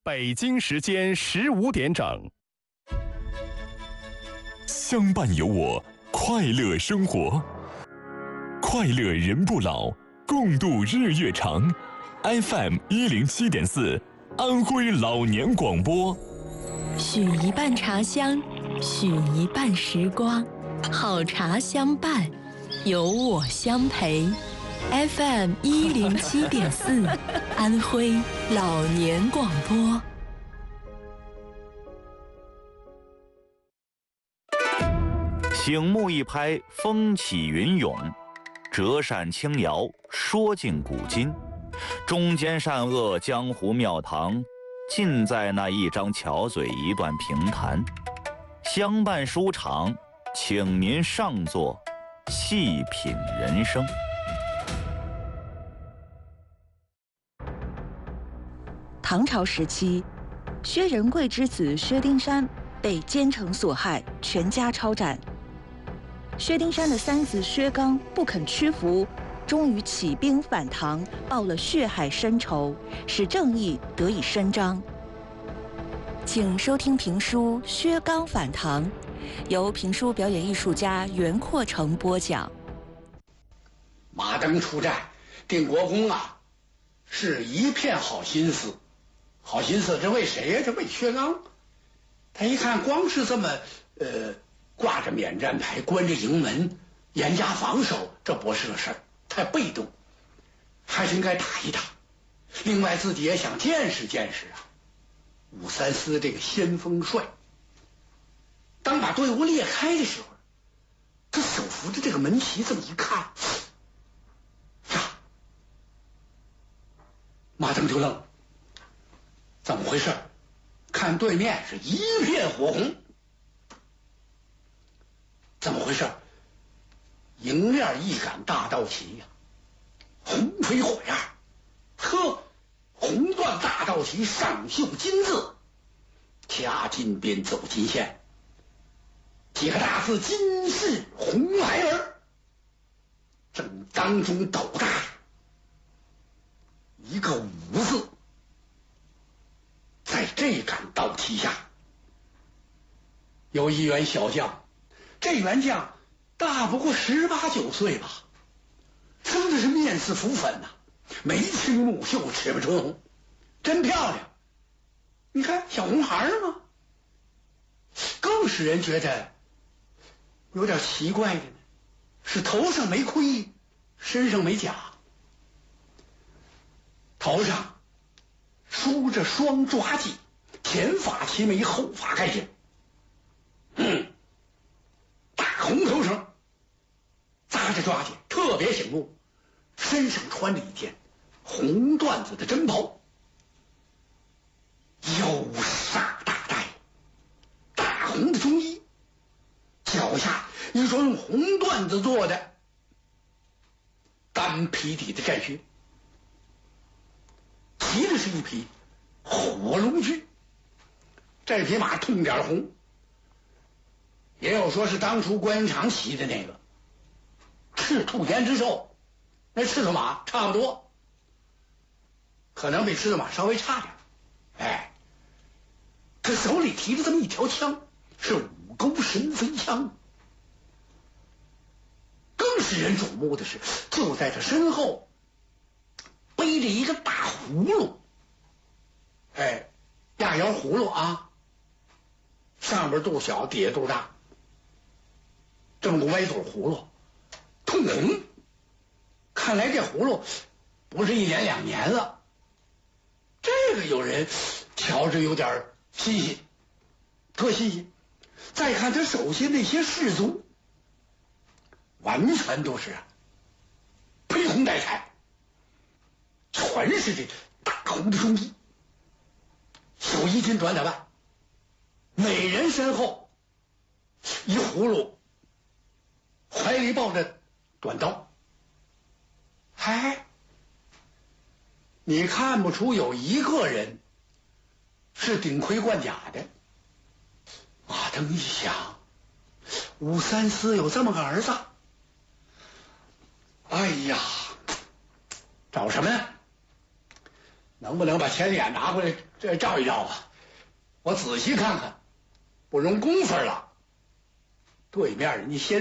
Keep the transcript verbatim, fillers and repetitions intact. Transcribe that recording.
北京时间十五点整。 相伴有我，快乐生活，快乐人不老，共度日月长。F M 一零七点四，安徽老年广播。 许一半茶香，许一半时光，好茶相伴，有我相陪。F M 一零七点四，安徽老年广播。 醒目一拍，风起云涌；折扇轻摇，说尽古今。中间善恶，江湖庙堂，尽在那一张巧嘴，一段评弹。相伴书场，请您上座，细品人生。 唐朝时期，薛仁贵之子薛丁山被奸臣所害，全家抄斩。薛丁山的三子薛刚不肯屈服，终于起兵反唐，报了血海深仇，使正义得以伸张。请收听评书《薛刚反唐》，由评书表演艺术家袁阔成播讲。 马登出战，定国公啊，是一片好心思。好心思，这为谁呀？这为薛刚。他一看，光是这么呃挂着免战牌，关着营门，严加防守，这不是个事儿，太被动，还是应该打一打。另外，自己也想见识见识啊，武三思这个先锋帅。当把队伍裂开的时候，他手扶着这个门旗，这么一看，呀，马登就愣。怎么回事？看对面是一片火红，怎么回事？迎面一杆大道旗呀，红飞火焰，呵，红缎大道旗上绣金字，掐金边走金线，几个大字金氏红孩儿，正当中斗大一个武字。在这杆道旗下，有一员小将，这员将大不过十八九岁吧，生的是面似浮粉呐、啊，眉清目秀，齿不唇红，真漂亮。你看小红孩儿吗？更使人觉得有点奇怪的呢，是头上没盔，身上没甲，头上梳着双抓髻，前发齐眉，后发盖顶，嗯，大红头绳，扎着抓髻，特别醒目。身上穿着一件红缎子的针袍，腰煞大带，大红的中衣，脚下一双用红缎子做的单皮底的战靴。骑的是一匹火龙驹，这匹马通点红，也有说是当初关云长骑的那个赤兔颜之兽，那赤兔马差不多，可能比赤兔马稍微差点。哎，他手里提着这么一条枪，是五钩神飞枪。更使人瞩目的是，就在他身后背着一个大葫芦，哎，压窑葫芦啊，上边肚小，底下肚大，这么个歪嘴葫芦，通红。看来这葫芦不是一年两年了，这个有人瞧着有点新鲜，特新鲜。再看他手下那些士卒，完全都是披红戴彩，全是这大红的中衣，小衣襟短打扮，每人身后一葫芦，怀里抱着短刀。哎，你看不出有一个人是顶盔贯甲的。马登一想，武三思有这么个儿子，哎呀，找什么呢？ 能不能把钱眼拿回来这照一照啊？我仔细看看，不容功夫了。对面你先。